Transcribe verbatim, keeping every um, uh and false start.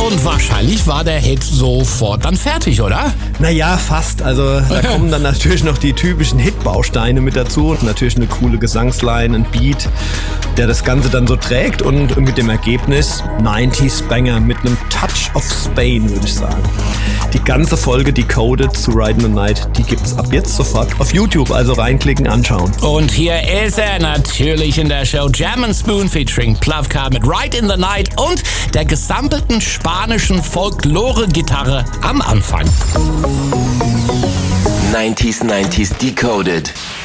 Und wahrscheinlich war der Hit sofort dann fertig, oder? Naja, fast. Also da kommen dann natürlich noch die typischen Hitbausteine mit dazu. Und natürlich eine coole Gesangsline, ein Beat, der das Ganze dann so trägt. Und mit dem Ergebnis neunziger Banger mit einem Touch of Spain, würde ich sagen. Die ganze Folge Decoded zu Ride in the Night, die gibt's ab jetzt sofort auf YouTube. Also reinklicken, anschauen. Und hier ist er natürlich in der Show Jam and Spoon featuring Plavka mit Ride in the Night und der gesammelten spanischen Folklore-Gitarre am Anfang. neunziger neunziger Decoded.